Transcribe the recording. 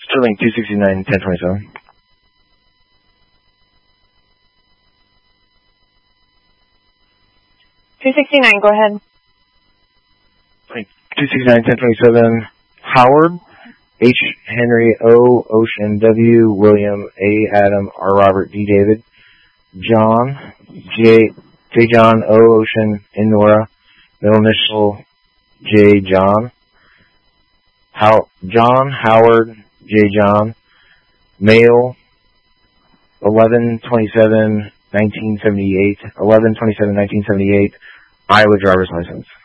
Sterling 269 1027. Go ahead. 269 1027. Howard H. Henry O. Ocean W. William A. Adam R. Robert D. David. John J. John O. Ocean N. Nora. Middle initial J. John. John Howard J. John. Male 11/27/1978. 11/27/1978. Iowa driver's license.